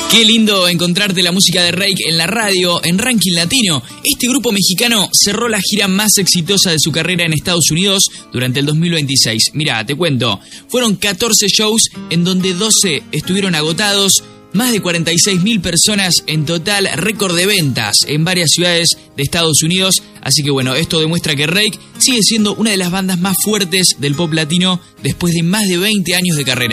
Qué lindo encontrarte la música de Reik en la radio, en Ranking Latino. Este grupo mexicano cerró la gira más exitosa de su carrera en Estados Unidos durante el 2026. Mirá, te cuento, fueron 14 shows en donde 12 estuvieron agotados, más de 46.000 personas en total, récord de ventas en varias ciudades de Estados Unidos. Así que bueno, esto demuestra que Reik sigue siendo una de las bandas más fuertes del pop latino después de más de 20 años de carrera.